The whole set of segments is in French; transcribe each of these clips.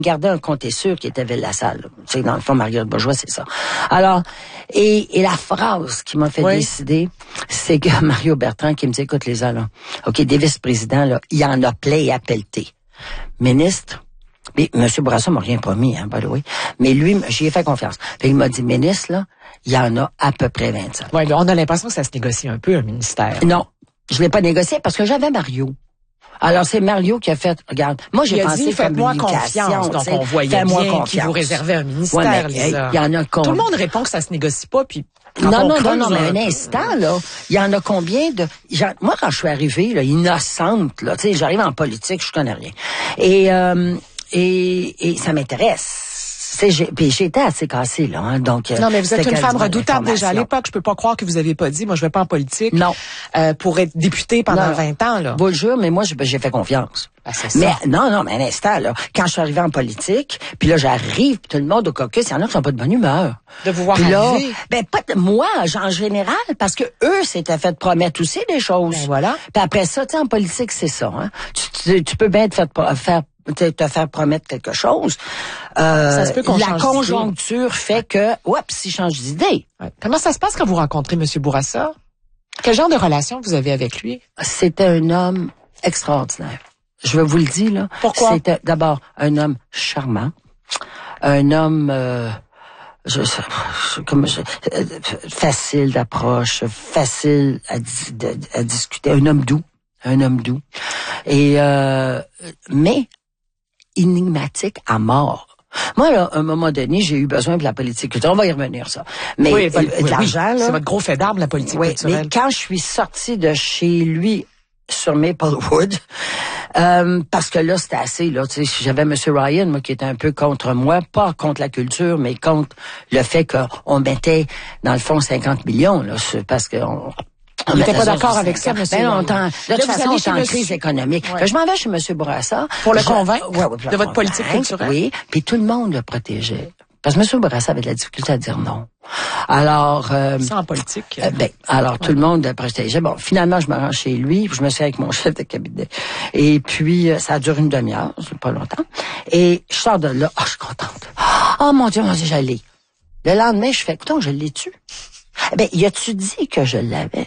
gardait un comté sûr qui était Ville-la-Salle. Tu sais, dans le fond, Marguerite Bourgeois, c'est ça. Alors, et la phrase qui m'a fait décider, c'est que Mario Bertrand qui me dit, écoute, les là, OK, des vice-présidents, là, il y en a plein et à pelleter. Ministre, mais M. Bourassa m'a rien promis, by the way, mais lui, j'y ai fait confiance. Puis il m'a dit, ministre, là, il y en a à peu près 25. Oui, on a l'impression que ça se négocie un peu, un ministère. Non, je l'ai pas négocié parce que j'avais Mario. Alors, c'est Mario qui a fait, regarde, moi, j'ai pensé dit, faites-moi confiance. Donc, on voyait bien qu'il vous réservait un ministère, Lisa. Il y en a combien? Tout le monde répond que ça se négocie pas, puis non, mais un instant, là, il y en a combien de... Moi, quand je suis arrivée, là, innocente, là, tu sais, j'arrive en politique, je connais rien. Et ça m'intéresse. Puis j'étais assez cassée, là, hein, donc... Non, mais vous êtes une femme redoutable déjà à l'époque. Je peux pas croire que vous avez pas dit, moi, je vais pas en politique. Non. Pour être députée pendant 20 ans, là. Vous le jure, mais moi, j'ai fait confiance. Ben, c'est ça. Mais, non, mais un instant, là, quand je suis arrivée en politique, puis là, j'arrive, puis tout le monde au caucus, il y en a qui sont pas de bonne humeur. De vous voir puis là, arriver. Ben, pas de moi, en général, parce que eux s'étaient fait promettre aussi des choses. Ben, voilà. Puis après ça, tu sais, en politique, c'est ça, hein. Tu peux bien te faire promettre quelque chose. Ça se peut qu'on change la conjoncture fait que, oups, il change d'idée. Ouais. Comment ça se passe quand vous rencontrez M. Bourassa? Quel genre de relation vous avez avec lui? C'était un homme extraordinaire. Je vais vous le dire, là. Pourquoi? C'était d'abord un homme charmant, un homme, facile d'approche, facile à discuter, un homme doux. Et, mais, énigmatique à mort. Moi, là, à un moment donné, j'ai eu besoin de la politique culturelle. On va y revenir, ça. Mais, de l'argent, là. C'est votre gros fait d'arme, la politique culturelle. Mais quand je suis sortie de chez lui, sur Maplewood, parce que là, c'était assez, là, tu sais, j'avais M. Ryan, moi, qui était un peu contre moi, pas contre la culture, mais contre le fait qu'on mettait, dans le fond, 50 millions, là, parce que il n'était pas d'accord avec ça, M. Longtemps. De toute façon, on est en crise économique. Ouais. Je m'en vais chez M. Bourassa. Pour le convaincre de votre politique culturelle? Oui, puis tout le monde le protégeait. Parce que M. Bourassa avait de la difficulté à dire non. Alors... ça en politique? Tout le monde le protégeait. Bon, finalement, je me rends chez lui, je me suis avec mon chef de cabinet. Et puis, ça dure une demi-heure, c'est pas longtemps. Et je sors de là, je suis contente. Oh mon Dieu, je l'ai. Le lendemain, je fais, écoute, je l'ai-tu? Y a-tu dit que je l'avais?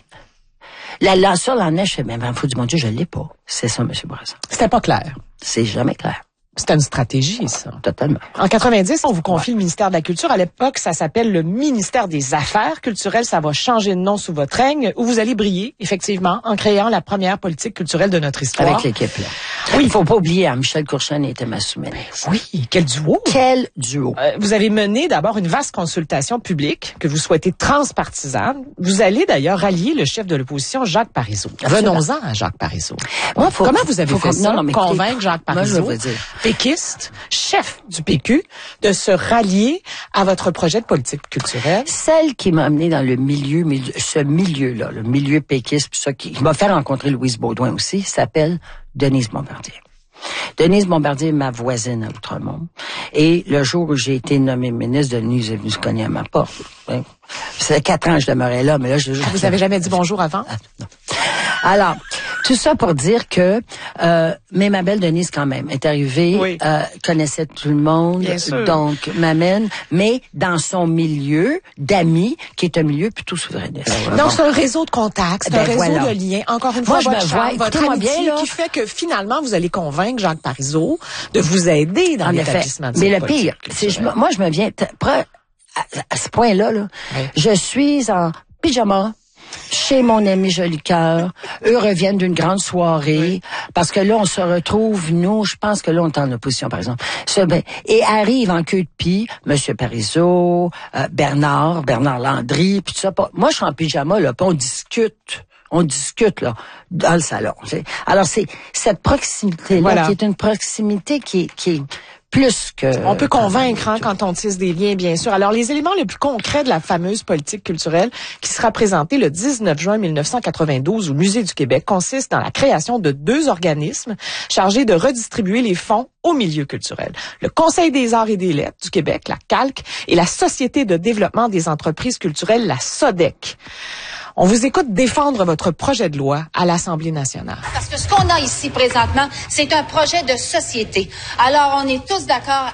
Sur la neige, je fais, mais faut du mon Dieu, je l'ai pas. C'est ça, M. Bourassa. C'était pas clair. C'est jamais clair. C'était une stratégie, ça. Totalement. En 90, on vous confie le ministère de la Culture. À l'époque, ça s'appelle le ministère des Affaires culturelles. Ça va changer de nom sous votre règne, où vous allez briller, effectivement, en créant la première politique culturelle de notre histoire. Avec l'équipe, là. Oui, il faut pas oublier, Michel Courchon était ma sous-ministre. Oui, quel duo! Quel duo! Vous avez mené d'abord une vaste consultation publique que vous souhaitez transpartisane. Vous allez d'ailleurs rallier le chef de l'opposition, Jacques Parizeau. Venons-en à Jacques Parizeau. Comment vous avez fait ça? Convaincre Jacques Parizeau, péquiste, chef du PQ, de se rallier à votre projet de politique culturelle? Celle qui m'a amené dans le ce milieu-là, le milieu péquiste, ça qui m'a fait rencontrer Louise Baudouin aussi, s'appelle Denise Bombardier. Denise Bombardier est ma voisine à Outremont. Et le jour où j'ai été nommée ministre, Denise est venue se cogner à ma porte. Ça fait 4 ans que je demeurais là, mais là, vous avez jamais dit bonjour avant? Non. Alors, tout ça pour dire que, mais ma belle Denise quand même est arrivée, connaissait tout le monde, donc m'amène, mais dans son milieu d'amis, qui est un milieu plutôt souverainiste. Donc c'est un réseau de contacts, c'est un réseau de liens. Encore une fois, votre amitié qui fait que finalement vous allez convaincre Jacques Parizeau de vous aider dans l'établissement de cette politique. Mais le pire, moi je me viens à ce point-là, je suis en pyjama chez mon ami Jolicoeur. Eux reviennent d'une grande soirée, parce que là, on se retrouve, nous, je pense que là, on est en opposition, par exemple. Et arrive en queue de pie, M. Parizeau, Bernard Landry, puis tout ça. Moi, je suis en pyjama, là, puis on discute, là, dans le salon. Alors, c'est cette proximité-là, qui est une proximité qui est plus que... On peut convaincre quand on tisse des liens, bien sûr. Alors, les éléments les plus concrets de la fameuse politique culturelle qui sera présentée le 19 juin 1992 au Musée du Québec consistent dans la création de 2 organismes chargés de redistribuer les fonds au milieu culturel. Le Conseil des arts et des lettres du Québec, la CALQ, et la Société de développement des entreprises culturelles, la SODEC. On vous écoute défendre votre projet de loi à l'Assemblée nationale. Parce que ce qu'on a ici présentement, c'est un projet de société. Alors, on est tous d'accord